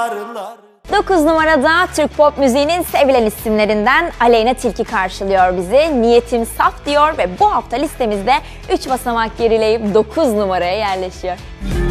9 numarada Türk pop müziğinin sevilen isimlerinden Aleyna Tilki karşılıyor bizi. Niyetim saf diyor ve bu hafta listemizde 3 basamak gerileyip 9 numaraya yerleşiyor.